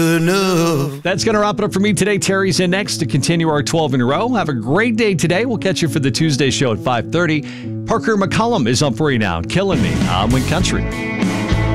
enough. That's going to wrap it up for me today. Terry's in next to continue our 12 in a row. Have a great day today. We'll catch you for the Tuesday show at 5:30. Parker McCollum is up for you now. Killing Me on Wind Country.